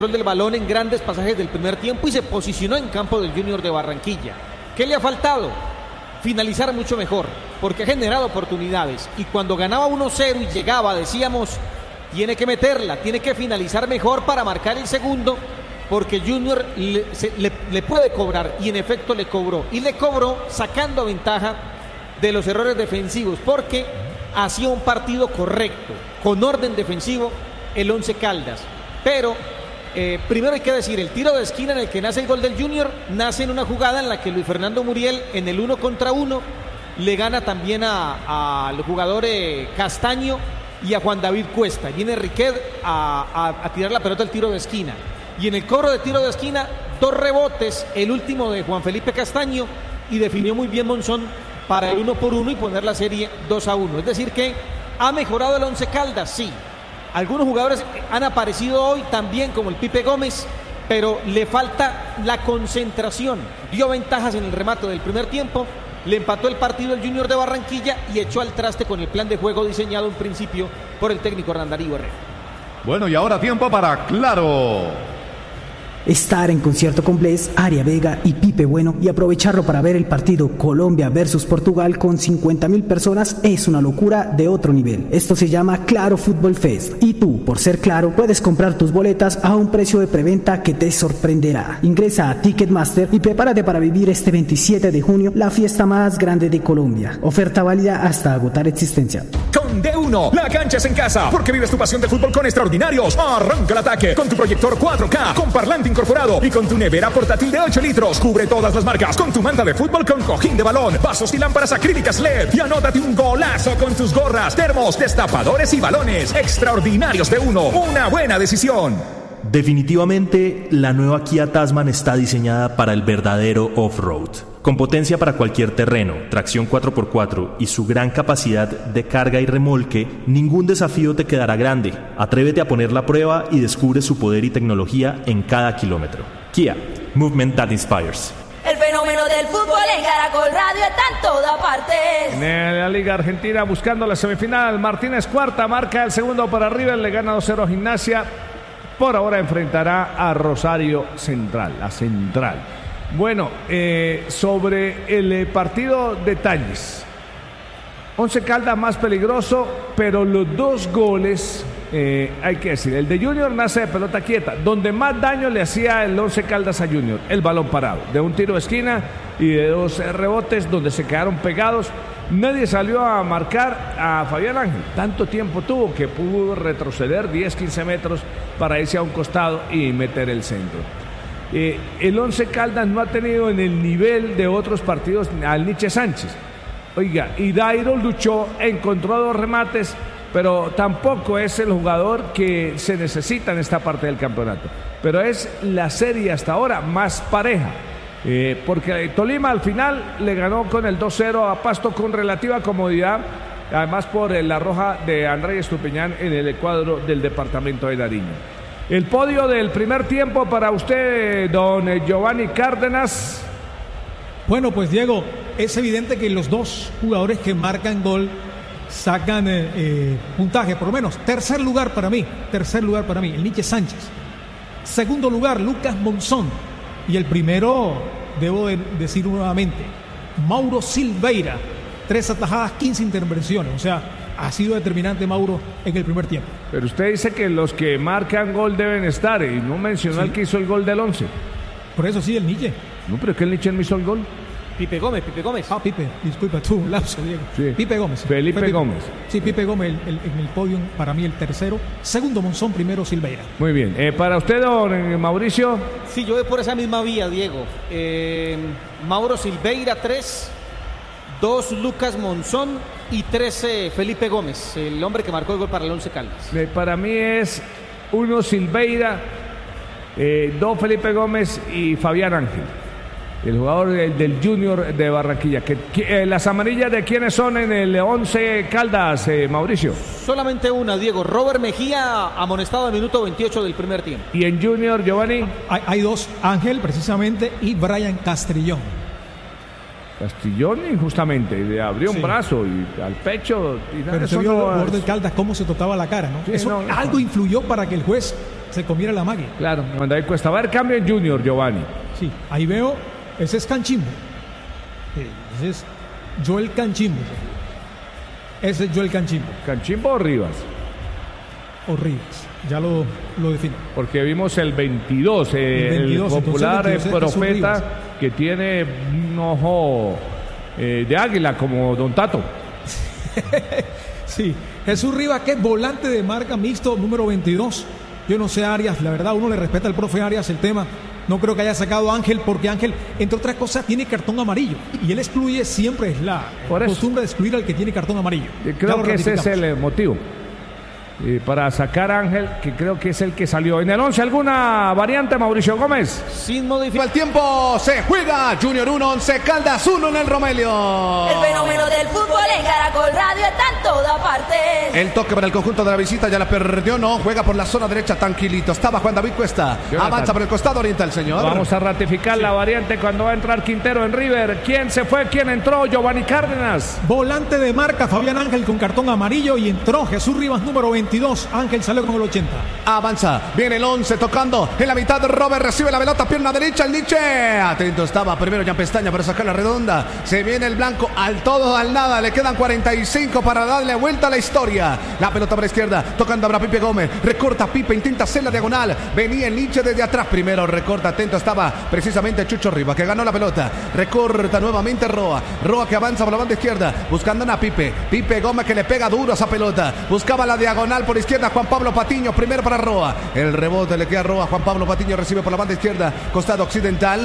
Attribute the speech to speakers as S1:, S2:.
S1: del balón en grandes pasajes del primer tiempo y se posicionó en campo del Junior de Barranquilla. ¿Qué le ha faltado? Finalizar mucho mejor, porque ha generado oportunidades y cuando ganaba 1-0 y llegaba, decíamos, tiene que meterla, tiene que finalizar mejor para marcar el segundo, porque Junior le puede cobrar, y en efecto le cobró, y le cobró sacando ventaja de los errores defensivos, porque hacía un partido correcto, con orden defensivo, el Once Caldas. Pero primero hay que decir, el tiro de esquina en el que nace el gol del Junior nace en una jugada en la que Luis Fernando Muriel, en el 1 contra 1, le gana también al jugador Castaño y a Juan David Cuesta. Viene Riquet a tirar la pelota al tiro de esquina, y en el cobro de tiro de esquina, 2 rebotes, el último de Juan Felipe Castaño, y definió muy bien Monzón para el 1-1 y poner la serie 2-1. Es decir que ha mejorado el Once Caldas, sí. Algunos jugadores han aparecido hoy también, como el Pipe Gómez, pero le falta la concentración. Dio ventajas en el remate del primer tiempo, le empató el partido el Junior de Barranquilla y echó al traste con el plan de juego diseñado en principio por el técnico Hernán Darío Herrera.
S2: Bueno, y ahora tiempo para Claro.
S3: Estar en concierto con Bless, Aria Vega y Pipe Bueno y aprovecharlo para ver el partido Colombia versus Portugal con 50.000 personas es una locura de otro nivel. Esto se llama Claro Fútbol Fest y tú, por ser Claro, puedes comprar tus boletas a un precio de preventa que te sorprenderá. Ingresa a Ticketmaster y prepárate para vivir este 27 de junio la fiesta más grande de Colombia. Oferta válida hasta agotar existencia.
S4: Con D1, la cancha es en casa, porque vives tu pasión del fútbol con extraordinarios. Arranca el ataque con tu proyector 4K, con parlante incorporado y con tu nevera portátil de 8 litros. Cubre todas las marcas con tu manta de fútbol con cojín de balón, vasos y lámparas acrílicas LED. Y anótate un golazo con tus gorras, termos, destapadores y balones. Extraordinarios de uno. Una buena decisión.
S5: Definitivamente, la nueva Kia Tasman está diseñada para el verdadero off-road. Con potencia para cualquier terreno, tracción 4x4 y su gran capacidad de carga y remolque, ningún desafío te quedará grande. Atrévete a poner la prueba y descubre su poder y tecnología en cada kilómetro. Kia, movement that inspires.
S6: El fenómeno del fútbol en Caracol Radio está en toda parte.
S7: En la Liga Argentina, buscando la semifinal, Martínez Cuarta marca el segundo para River, le gana 2-0 a Gimnasia. Por ahora enfrentará a Rosario Central, la Central. Bueno, sobre el partido, detalles. Once Caldas más peligroso, pero los 2 goles, hay que decir, el de Junior nace de pelota quieta. Donde más daño le hacía el Once Caldas a Junior, el balón parado, de un tiro de esquina y de 2 rebotes donde se quedaron pegados. Nadie salió a marcar a Fabián Ángel. Tanto tiempo tuvo que pudo retroceder 10-15 metros para irse a un costado y meter el centro. El Once Caldas no ha tenido en el nivel de otros partidos al Nietzsche Sánchez. Oiga, y Dairo luchó, encontró 2 remates, pero tampoco es el jugador que se necesita en esta parte del campeonato. Pero es la serie hasta ahora más pareja. Porque Tolima al final le ganó con el 2-0 a Pasto con relativa comodidad, además por la roja de Andrés Estupiñán en el cuadro del departamento de Nariño. El podio del primer tiempo para usted, don Giovanni Cárdenas.
S8: Bueno, pues Diego, es evidente que los 2 jugadores que marcan gol sacan puntaje, por lo menos. Tercer lugar para mí, el Nietzsche Sánchez. Segundo lugar, Lucas Monzón. Y el primero, debo decir nuevamente, Mauro Silveira. 3 atajadas, 15 intervenciones. O sea, ha sido determinante Mauro en el primer tiempo.
S7: Pero usted dice que los que marcan gol deben estar, y no mencionó el que hizo el gol del 11.
S8: Por eso sí, el Nietzsche.
S7: No, pero es que el Nietzsche no hizo el gol.
S1: Pipe Gómez.
S8: Ah, Pipe, disculpa, tú, lapso, Diego.
S7: Sí.
S8: Pipe Gómez.
S7: Felipe Gómez.
S8: Sí, Pipe Gómez en el podio, para mí el tercero. Segundo Monzón, primero Silveira.
S7: Muy bien. Para usted, don Mauricio.
S1: Sí, yo voy por esa misma vía, Diego. Mauro Silveira, 3. 2 Lucas Monzón y 3 Felipe Gómez, el hombre que marcó el gol para el Once Caldas.
S7: Para mí es 1 Silveira, 2 Felipe Gómez y Fabián Ángel, el jugador del Junior de Barranquilla. ¿Las amarillas de quiénes son en el Once Caldas, Mauricio?
S1: Solamente una, Diego. Robert Mejía, amonestado al minuto 28 del primer tiempo.
S7: ¿Y en Junior, Giovanni?
S8: Hay 2, Ángel precisamente y Brian Castrillón.
S7: Castrillón injustamente le abrió un brazo y al pecho. Y
S8: pero se vio el jugador del Caldas cómo se tocaba la cara, ¿no? Sí, algo influyó para que el juez se comiera la magia.
S7: Claro, Juan David Cuesta. Va a haber cambio en Junior, Giovanni.
S8: Sí, ahí veo, ese es Canchimbo. Ese es Joel Canchimbo. Ese es Joel Canchimbo.
S7: ¿Canchimbo o Rivas?
S8: O Rivas, ya lo defino.
S7: Porque vimos el 22, el
S8: 22,
S7: popular
S8: entonces,
S7: profeta que tiene un ojo de águila como Don Tato.
S8: Sí, Jesús Rivas, que es volante de marca mixto número 22. Yo no sé, Arias, la verdad, uno le respeta al profe Arias el tema. No creo que haya sacado a Ángel, porque Ángel, entre otras cosas, tiene cartón amarillo. Y él excluye, siempre es la costumbre de excluir al que tiene cartón amarillo.
S7: Creo que ese es el motivo. Para sacar a Ángel, que creo que es el que salió. En el 11, ¿alguna variante, Mauricio Gómez?
S1: Sin modificar.
S9: El tiempo se juega. Junior 1, 11 Caldas 1 en el Romelio.
S6: El fenómeno del fútbol en Caracol Radio está en toda parte.
S9: El toque para el conjunto de la visita, ya la perdió, no, juega por la zona derecha tranquilito. Estaba Juan David Cuesta, avanza por el costado oriental, señor.
S7: Vamos a ratificar la variante cuando va a entrar Quintero en River. ¿Quién se fue? ¿Quién entró? Giovanni Cárdenas.
S8: Volante de marca, Fabián Ángel con cartón amarillo, y entró Jesús Rivas, número 22. Ángel salió con el 80.
S9: Avanza, viene el 11 tocando en la mitad. Robert recibe la pelota, pierna derecha, el Nietzsche. Atento estaba primero Jan Pestaña para sacar la redonda. Se viene el blanco al todo, al nada. Le quedan 45 para darle vuelta a la historia. La pelota para la izquierda, tocando a Pipe Gómez. Recorta Pipe, intenta hacer la diagonal. Venía el Nietzsche desde atrás. Primero recorta, atento estaba precisamente Chucho Rivas, que ganó la pelota. Recorta nuevamente Roa. Roa que avanza por la banda izquierda, buscando a Pipe. Pipe Gómez que le pega duro a esa pelota. Buscaba la diagonal por izquierda. Juan Pablo Patiño, primero para Roa. El rebote le queda a Roa. Juan Pablo Patiño recibe por la banda izquierda, costado occidental.